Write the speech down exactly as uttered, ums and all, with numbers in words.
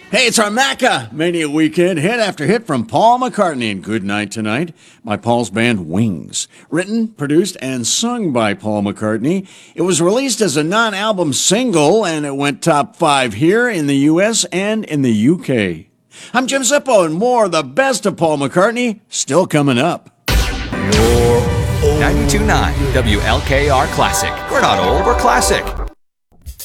Hey, it's our Macca Mania Weekend hit after hit from Paul McCartney and Good Night Tonight by Paul's band Wings. Written, produced, and sung by Paul McCartney. It was released as a non-album single, and it went top five here in the U S and in the U K. I'm Jim Zippo, and more of the best of Paul McCartney still coming up. ninety-two point nine W L K R Classic. We're not old, we're classic.